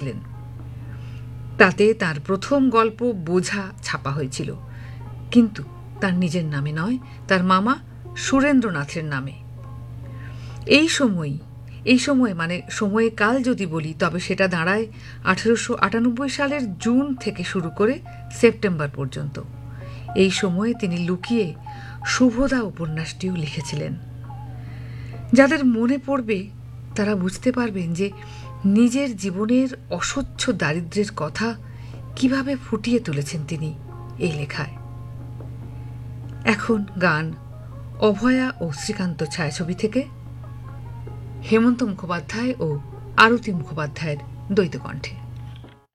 করেছিলেন। তাতে তার প্রথম গল্প বোঝা ছাপা হয়েছিল, কিন্তু তার নিজের নামে নয়, তার মামা সুরেন্দ্রনাথের নামে। এই সময় মানে সময়কাল যদি বলি, তবে সেটা দাঁড়ায় 1898 সালের জুন থেকে শুরু করে সেপ্টেম্বর পর্যন্ত। এই সময়ে তিনি লুকিয়ে শুভদা উপন্যাসটিও লিখেছিলেন। যাদের মনে পড়বে তারা বুঝতে পারবেন যে নিজের জীবনের অসহ্য দারিদ্র্যের কথা কিভাবে ফুটিয়ে তুলেছেন তিনি এই লেখায়। এখন গান অভয়া ও শ্রীকান্ত ছায়াছবি থেকে হেমন্ত মুখোপাধ্যায় ও আরতি মুখোপাধ্যায়ের দ্বৈত কণ্ঠে।